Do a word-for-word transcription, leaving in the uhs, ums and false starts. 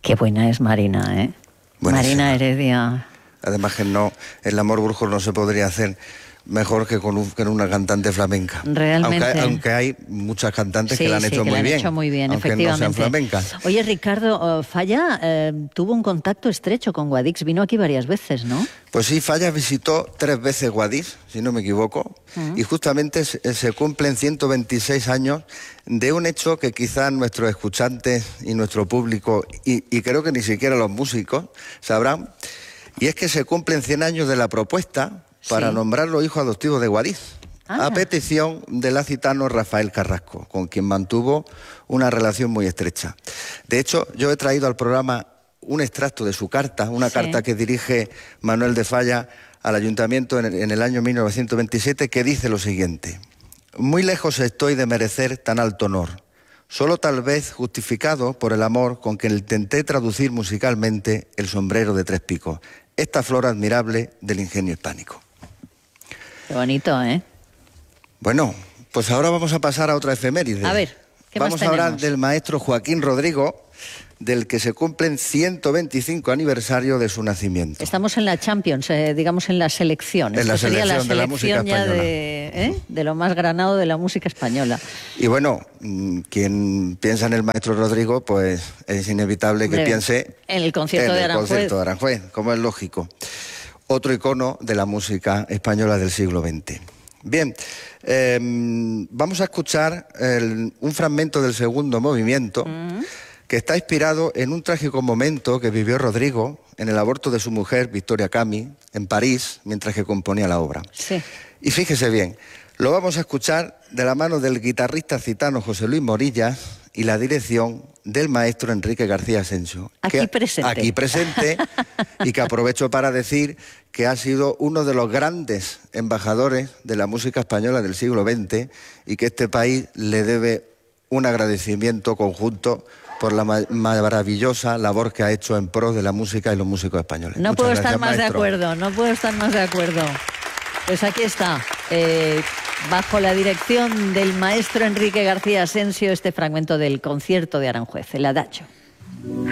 Qué buena es Marina, ¿eh? Buenísima. Marina Heredia. Además que no, el amor brujo no se podría hacer mejor que con, un, que con una cantante flamenca. Realmente. Aunque, aunque hay muchas cantantes Sí, que la han sí, hecho que muy la han bien. hecho muy bien, aunque efectivamente. no sean flamencas. Oye, Ricardo, Falla eh, tuvo un contacto estrecho con Guadix, vino aquí varias veces, ¿no? Pues sí, Falla visitó tres veces Guadix, si no me equivoco, uh-huh. y justamente se, se cumplen ciento veintiséis años de un hecho que quizás nuestros escuchantes y nuestro público, y, y creo que ni siquiera los músicos, sabrán, y es que se cumplen cien años de la propuesta para sí. nombrarlo hijo adoptivo de Guadix, ah. a petición del acitano Rafael Carrasco, con quien mantuvo una relación muy estrecha. De hecho, yo he traído al programa un extracto de su carta, una sí. carta que dirige Manuel de Falla al Ayuntamiento en el, en el año mil novecientos veintisiete, que dice lo siguiente: muy lejos estoy de merecer tan alto honor, solo tal vez justificado por el amor con que intenté traducir musicalmente el sombrero de tres picos, esta flor admirable del ingenio hispánico. Qué bonito, ¿eh? Bueno, pues ahora vamos a pasar a otra efeméride. A ver, ¿qué Vamos más a hablar tenemos? del maestro Joaquín Rodrigo, del que se cumplen ciento veinticinco aniversario de su nacimiento. Estamos en la Champions, eh, digamos en la selección. En la Esto sería selección la de la música selección ya española. de, ¿eh? de lo más granado de la música española. Y bueno, quien piensa en el maestro Rodrigo, pues es inevitable que Hombre, piense en el concierto en de el Aranjuez. concierto de Aranjuez, como es lógico. Otro icono de la música española del siglo veinte. Bien, eh, vamos a escuchar el, un fragmento del segundo movimiento uh-huh. que está inspirado en un trágico momento que vivió Rodrigo en el aborto de su mujer, Victoria Cami, en París, mientras que componía la obra. Sí. Y fíjese bien, lo vamos a escuchar de la mano del guitarrista citano José Luis Morillas y la dirección del maestro Enrique García Asensio. Aquí que, presente. Aquí presente, y que aprovecho para decir que ha sido uno de los grandes embajadores de la música española del siglo veinte y que este país le debe un agradecimiento conjunto por la ma maravillosa labor que ha hecho en pro de la música y los músicos españoles. No Muchas puedo gracias, estar más maestro. de acuerdo, no puedo estar más de acuerdo. Pues aquí está, eh, bajo la dirección del maestro Enrique García Asensio, este fragmento del concierto de Aranjuez, el Adagio.